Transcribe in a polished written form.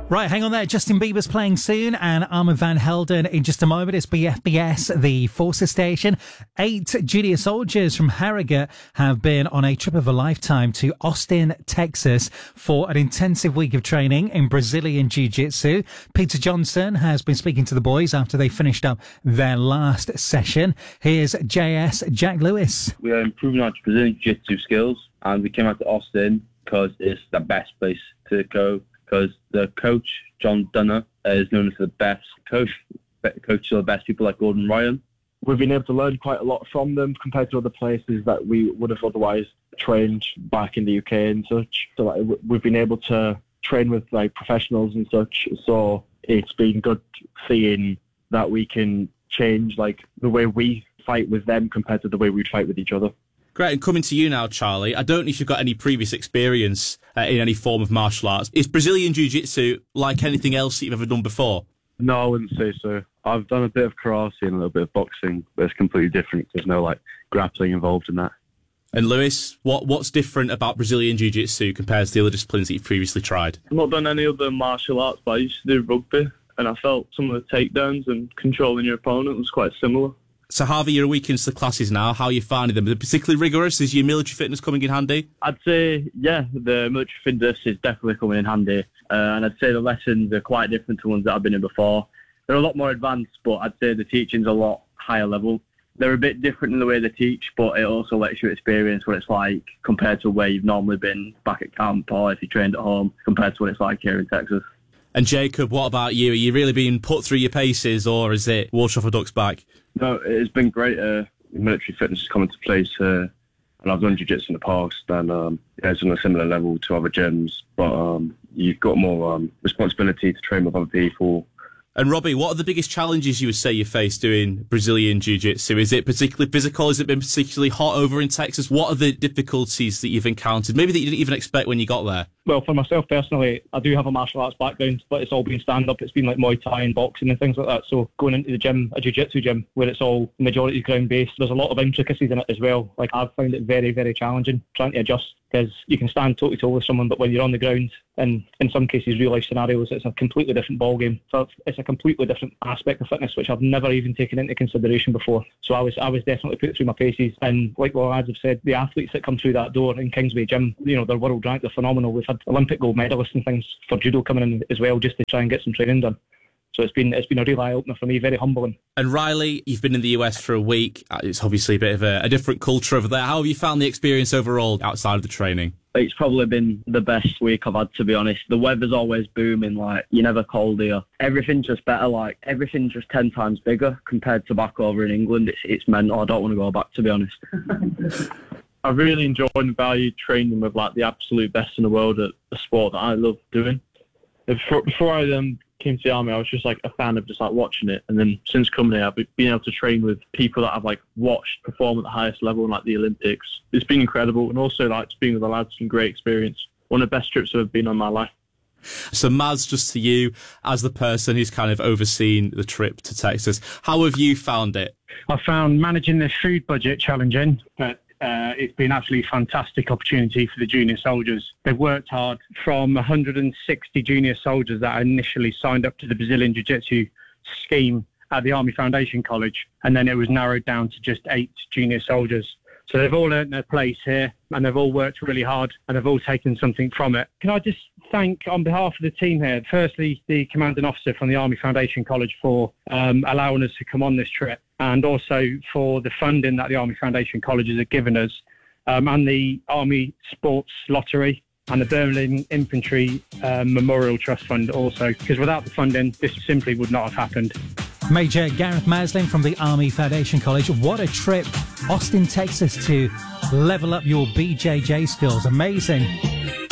Right, hang on there. Justin Bieber's playing soon, and Armand Van Helden in just a moment. It's BFBS, the Forces Station. 8 junior soldiers from Harrogate have been on a trip of a lifetime to Austin, Texas for an intensive week of training in Brazilian Jiu-Jitsu. Peter Johnson has been speaking to the boys after they finished up their last session. Here's JS Jack Lewis. We are improving our Brazilian Jiu-Jitsu skills, and we came out to Austin because it's the best place to go. Because the coach, John Dunner, is known as the best coach. Coaches are the best people like Gordon Ryan. We've been able to learn quite a lot from them compared to other places that we would have otherwise trained back in the UK and such. So we've been able to train with professionals and such. So it's been good seeing that we can change the way we fight with them compared to the way we'd fight with each other. Great, and coming to you now, Charlie, I don't know if you've got any previous experience in any form of martial arts. Is Brazilian Jiu-Jitsu like anything else that you've ever done before? No, I wouldn't say so. I've done a bit of karate and a little bit of boxing, but it's completely different. There's no grappling involved in that. And Lewis, what's different about Brazilian Jiu-Jitsu compared to the other disciplines that you've previously tried? I've not done any other martial arts, but I used to do rugby, and I felt some of the takedowns and controlling your opponent was quite similar. So, Harvey, you're a week into the classes now. How are you finding them? Are they particularly rigorous? Is your military fitness coming in handy? I'd say, yeah, the military fitness is definitely coming in handy. And I'd say the lessons are quite different to ones that I've been in before. They're a lot more advanced, but I'd say the teaching's a lot higher level. They're a bit different in the way they teach, but it also lets you experience what it's like compared to where you've normally been back at camp or if you trained at home compared to what it's like here in Texas. And Jacob, what about you? Are you really being put through your paces, or is it wash off a duck's back? No, it's been great. Military fitness has come into place, and I've done jiu-jitsu in the past, and it's on a similar level to other gyms, but you've got more responsibility to train with other people. And Robbie, what are the biggest challenges you would say you face doing Brazilian Jiu-Jitsu? Is it particularly physical? Has it been particularly hot over in Texas? What are the difficulties that you've encountered, maybe that you didn't even expect when you got there? Well, for myself personally, I do have a martial arts background, but it's all been stand-up. It's been like Muay Thai and boxing and things like that. So going into the gym, a jiu-jitsu gym, where it's all majority ground-based, there's a lot of intricacies in it as well. I've found it very, very challenging trying to adjust, because you can stand toe-to-toe with someone, but when you're on the ground, and in some cases real-life scenarios, it's a completely different ballgame. So it's a completely different aspect of fitness, which I've never even taken into consideration before. So I was definitely put through my paces. And like the lads have said, the athletes that come through that door in Kingsway Gym, they're world ranked, they're phenomenal. We've had Olympic gold medalists and things for judo coming in as well, just to try and get some training done. So it's been a real eye-opener for me, very humbling. And Riley, you've been in the US for a week. It's obviously a bit of a different culture over there. How have you found the experience overall outside of the training? It's probably been the best week I've had, to be honest. The weather's always booming, you're never cold here. Everything's just better, everything's just 10 times bigger compared to back over in England. It's mental. I don't want to go back, to be honest. I really enjoyed and valued training with the absolute best in the world at a sport that I love doing. Before I came to the army, I was just a fan of just watching it, and then since coming here, I've been able to train with people that I've watched perform at the highest level in the Olympics. It's been incredible, and also being with the lads, some great experience. One of the best trips I've been on in my life. So Maz, just to you, as the person who's kind of overseen the trip to Texas, how have you found it? I found managing the food budget challenging, but it's been absolutely fantastic opportunity for the junior soldiers. They've worked hard. From 160 junior soldiers that initially signed up to the Brazilian Jiu-Jitsu scheme at the Army Foundation College, and then it was narrowed down to just 8 junior soldiers. So they've all earned their place here, and they've all worked really hard, and they've all taken something from it. Can I just thank, on behalf of the team here, firstly, the commanding officer from the Army Foundation College for allowing us to come on this trip, and also for the funding that the Army Foundation Colleges have given us, and the Army Sports Lottery and the Birmingham Infantry Memorial Trust Fund also, because without the funding, this simply would not have happened. Major Gareth Maslin from the Army Foundation College. What a trip. Austin, Texas, to level up your BJJ skills. Amazing.